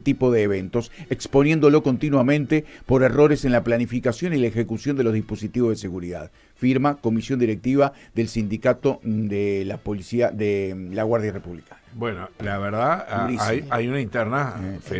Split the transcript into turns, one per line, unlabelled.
tipo de eventos, exponiéndolo continuamente por errores en la planificación y la ejecución de los dispositivos de seguridad. Firma Comisión Directiva del Sindicato de la Policía de la Guardia Republicana.
Bueno, la verdad, hay una interna